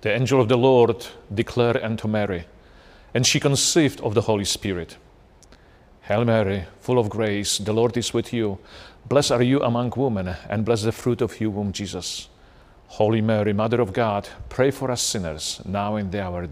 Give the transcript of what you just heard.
The angel of the Lord declared unto Mary, and she conceived of the Holy Spirit. Hail Mary, full of grace, the Lord is with you. Blessed are you among women, and blessed the fruit of your womb, Jesus. Holy Mary, Mother of God, pray for us sinners, now and in the hour of